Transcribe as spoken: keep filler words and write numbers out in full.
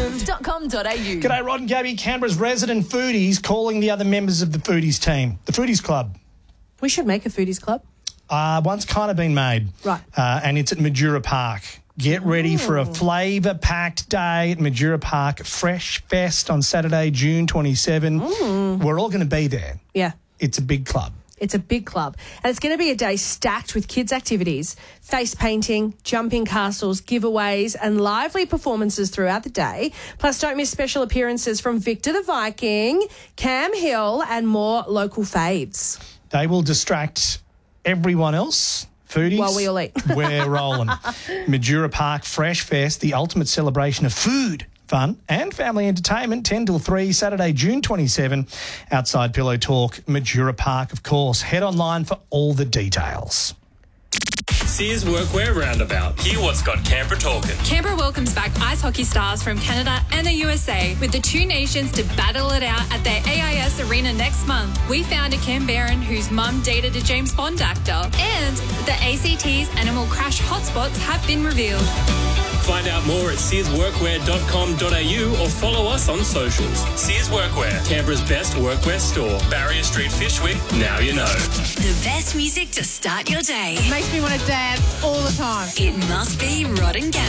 legend dot com dot a u. G'day, Rod and Gabby. Canberra's resident foodies calling the other members of the foodies team, the Foodies Club. We should make a foodies club. Uh, one's kind of been made. Right. Uh, and it's at Majura Park. Get ready for a flavour-packed day at Majura Park Fresh Fest on Saturday, June twenty-seventh. Mm. We're all going to be there. Yeah. It's a big club. It's a big club. And it's going to be a day stacked with kids' activities, face painting, jumping castles, giveaways and lively performances throughout the day. Plus, don't miss special appearances from Victor the Viking, Cam Hill and more local faves. They will distract everyone else. Foodies. While we all eat. We're rolling. Majura Park Fresh Fest, the ultimate celebration of food, fun and family entertainment, ten till three, Saturday, June twenty-seventh, outside Pillow Talk, Majura Park, of course. Head online for all the details. Sears Workwear Roundabout. Hear what's got Canberra talking. Canberra welcomes back ice hockey stars from Canada and the U S A with the two nations to battle it out at their A I S arena next month. We found a Canberran whose mum dated a James Bond actor, and the A C T's animal crash hotspots have been revealed. Find out more at sears workwear dot com dot a u or follow us on socials. Sears Workwear, Canberra's best workwear store. Barrier Street, Fishwick, now you know. The best music to start your day. Makes me want to dance all the time. It must be Rod and Gabby.